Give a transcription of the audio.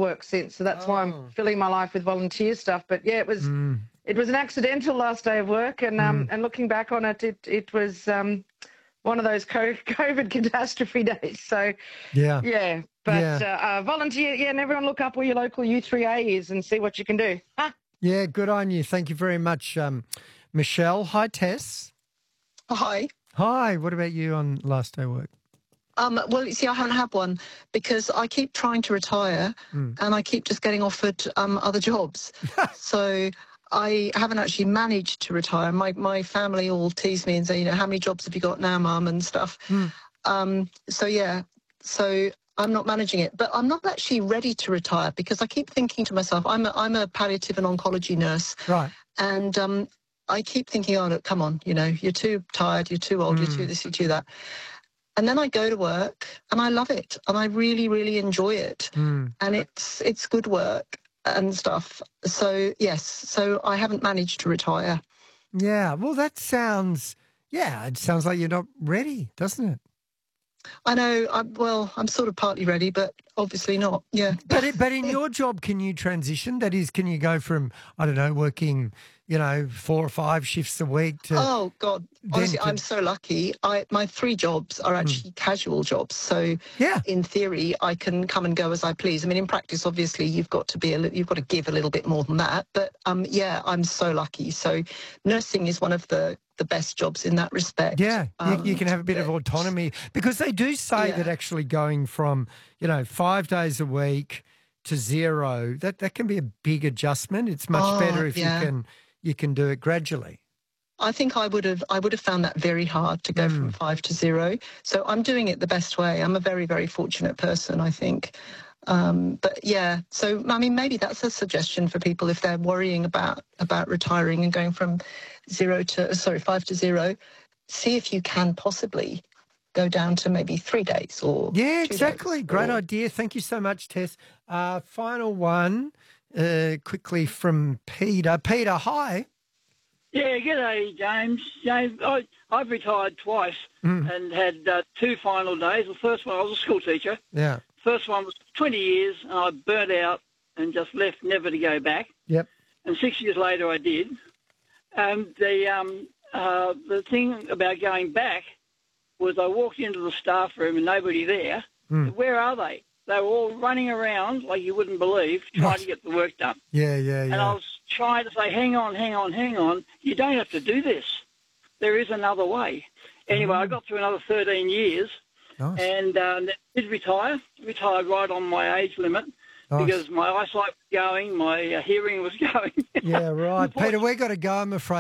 work since, so that's why I'm filling my life with volunteer stuff. But yeah, it was an accidental last day of work, and looking back on it, it was one of those COVID catastrophe days. So yeah. But volunteer, and everyone look up where your local U3A is and see what you can do. Yeah, good on you. Thank you very much, Michelle. Hi, Tess. Hi. Hi. What about you on last day of work? Well, you see, I haven't had one because I keep trying to retire and I keep just getting offered other jobs. So I haven't actually managed to retire. My family all tease me and say, how many jobs have you got now, Mum, and stuff. So I'm not managing it. But I'm not actually ready to retire because I keep thinking to myself, I'm a palliative and oncology nurse. Right. And I keep thinking, oh, look, come on, you're too tired, you're too old, you're too this, you're too that. And then I go to work and I love it and I really, really enjoy it. And it's good work and stuff. So, yes, so I haven't managed to retire. Yeah, well, it sounds like you're not ready, doesn't it? I know, I'm sort of partly ready, but obviously not, yeah. But in your job, can you transition? That is, can you go from, I don't know, working 4 or 5 shifts a week to... Oh, God. Honestly, I'm so lucky. My 3 jobs are actually casual jobs. So in theory, I can come and go as I please. I mean, in practice, obviously, you've got to give a little bit more than that. But yeah, I'm so lucky. So nursing is one of the best jobs in that respect. Yeah, you can have a bit of autonomy because they do say that actually going from, 5 days a week to 0, that can be a big adjustment. It's much better if you can do it gradually. I think I would have found that very hard to go from 5 to 0. So I'm doing it the best way. I'm a very, very fortunate person, I think. But yeah, so I mean, maybe that's a suggestion for people if they're worrying about retiring and going from 5 to 0. See if you can possibly go down to maybe 3 days or 2 exactly. days. Great idea. Thank you so much, Tess. Final one, quickly from Peter. Peter, hi. Yeah, g'day, James. James, I've retired twice and had 2 final days. The first one, I was a school teacher. Yeah. First one was 20 years, and I burnt out and just left, never to go back. Yep. And 6 years later, I did. The thing about going back was I walked into the staff room and nobody there. Where are they? They were all running around like you wouldn't believe, trying to get the work done. Yeah. And I was trying to say, hang on. You don't have to do this. There is another way. Anyway, I got through another 13 years and did retire. Retired right on my age limit because my eyesight was going, my hearing was going. Yeah, right. Peter, we've got to go, I'm afraid.